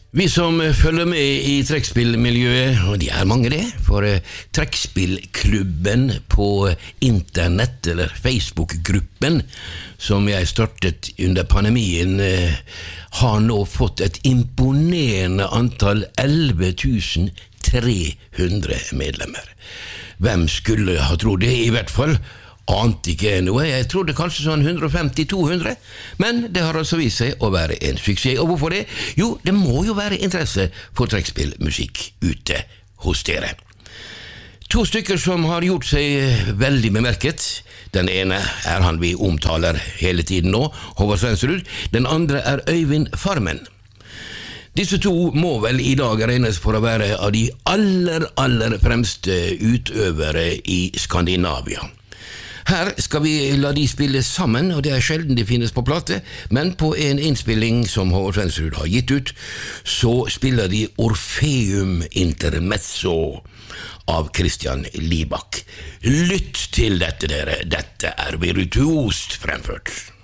Vi som følger med i trekkspillmiljøet, og de er mange det, for trekkspillklubben på internett, eller Facebook-gruppen, som jeg startet under pandemien, har nå fått et imponerende antall 11 300 medlemmer. Hvem skulle ha trodd det, i hvert fall? Ante ikke noe, jeg trodde kanskje sånn 150-200, men det har altså vist seg å være en suksess. Og hvorfor det? Jo, det må jo være interesse for trekkspillmusikk ute hos dere. 2 stykker som har gjort seg veldig bemerket. Den ene er han vi omtaler hele tiden nå, Håvard Svensrud. Den andre er Øyvind Farmen. Disse 2 må vel i dag regnes for å være av de aller fremste utøvere i Skandinavia. Her skal vi la de spille sammen, og det er sjelden de finnes på plate, men på en innspilling som Håvard Svensrud har gitt ut, så spiller de Orpheum Intermezzo av Christian Libak. Lytt til dette, dere. Dette er virtuost fremført.